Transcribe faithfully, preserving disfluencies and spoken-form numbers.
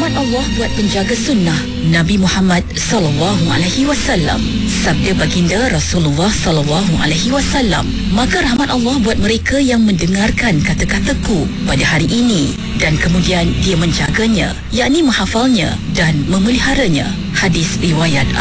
rahmat Allah buat penjaga sunnah Nabi Muhammad sallallahu alaihi wasallam. Sabda baginda Rasulullah sallallahu alaihi wasallam, maka rahmat Allah buat mereka yang mendengarkan kata-kataku pada hari ini dan kemudian dia menjaganya, yakni menghafalnya dan memeliharanya. Hadis riwayat